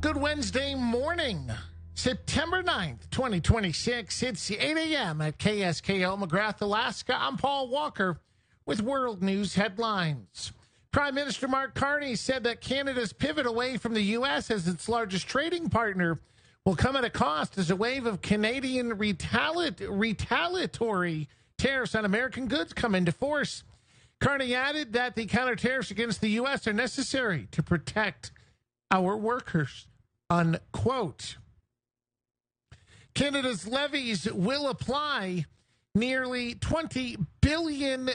Good Wednesday morning, September 9th, 2026. It's 8 a.m. at KSKO McGrath, Alaska. I'm Paul Walker with World News Headlines. Prime Minister Mark Carney said that Canada's pivot away from the U.S. as its largest trading partner will come at a cost as a wave of Canadian retaliatory tariffs on American goods come into force. Carney added that the counter tariffs against the U.S. are necessary to protect our workers, unquote. Canada's levies will apply to nearly $20 billion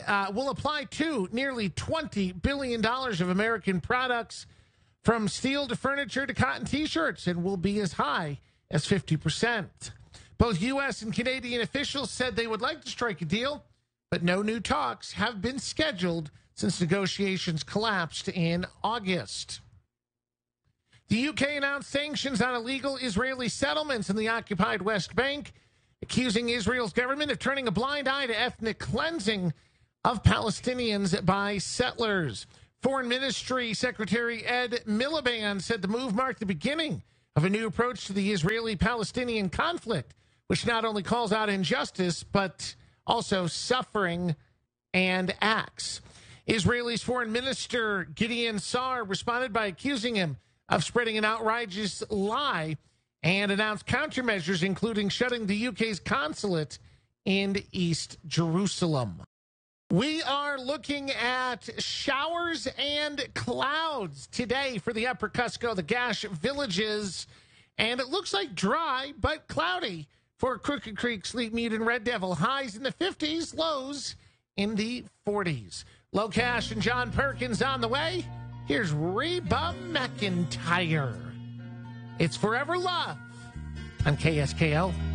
of American products, from steel to furniture to cotton T-shirts, and will be as high as 50%. Both U.S. and Canadian officials said they would like to strike a deal, but no new talks have been scheduled since negotiations collapsed in August. The UK announced sanctions on illegal Israeli settlements in the occupied West Bank, accusing Israel's government of turning a blind eye to ethnic cleansing of Palestinians by settlers. Foreign Ministry Secretary Ed Miliband said the move marked the beginning of a new approach to the Israeli-Palestinian conflict, which not only calls out injustice, but also suffering and acts. Israel's Foreign Minister Gideon Sa'ar responded by accusing him of spreading an outrageous lie and announced countermeasures, including shutting the UK's consulate in East Jerusalem. We are looking at showers and clouds today for the Upper Cusco, the Gash Villages, and it looks like dry but cloudy for Crooked Creek, Sleep Mute, and Red Devil. Highs in the 50s, lows in the 40s. Locash and John Perkins on the way. Here's Reba McEntire. It's Forever Love on KSKO.